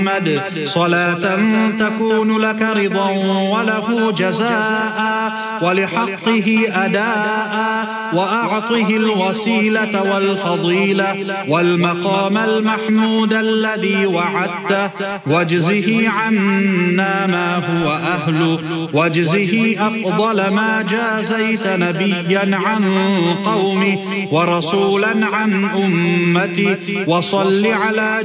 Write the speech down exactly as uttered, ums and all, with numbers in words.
صلاة تكون لك رضا وله جزاء ولحقه أداء، وأعطه الوسيلة والفضيلة والمقام المحمود الذي وعدته، واجزه عنا ما هو أهله، واجزه أفضل ما جازيت نبيا عن قومه ورسولا عن أمته، وصل على